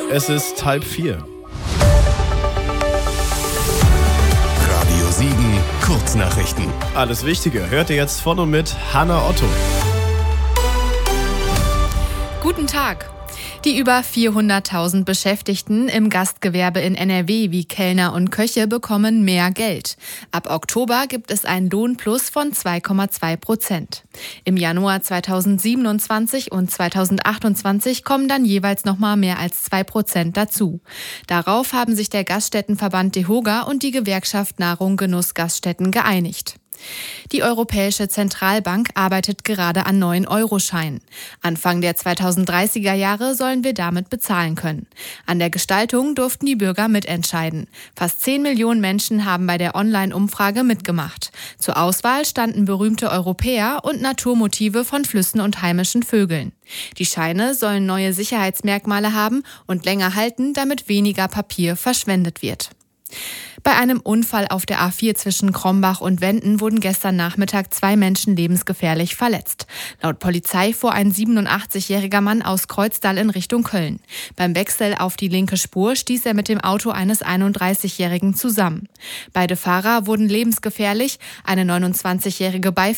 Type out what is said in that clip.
Es ist 3:30. Radio Siegen, Kurznachrichten. Alles Wichtige hört ihr jetzt von und mit Hannah Otto. Guten Tag. Die über 400.000 Beschäftigten im Gastgewerbe in NRW wie Kellner und Köche bekommen mehr Geld. Ab Oktober gibt es einen Lohnplus von 2,2%. Im Januar 2027 und 2028 kommen dann jeweils nochmal mehr als 2% dazu. Darauf haben sich der Gaststättenverband DEHOGA und die Gewerkschaft Nahrung Genuss Gaststätten geeinigt. Die Europäische Zentralbank arbeitet gerade an neuen Euroscheinen. Anfang der 2030er Jahre sollen wir damit bezahlen können. An der Gestaltung durften die Bürger mitentscheiden. Fast 10 Millionen Menschen haben bei der Online-Umfrage mitgemacht. Zur Auswahl standen berühmte Europäer und Naturmotive von Flüssen und heimischen Vögeln. Die Scheine sollen neue Sicherheitsmerkmale haben und länger halten, damit weniger Papier verschwendet wird. Bei einem Unfall auf der A4 zwischen Krombach und Wenden wurden gestern Nachmittag 2 Menschen lebensgefährlich verletzt. Laut Polizei fuhr ein 87-jähriger Mann aus Kreuztal in Richtung Köln. Beim Wechsel auf die linke Spur stieß er mit dem Auto eines 31-Jährigen zusammen. Beide Fahrer wurden lebensgefährlich, eine 29-jährige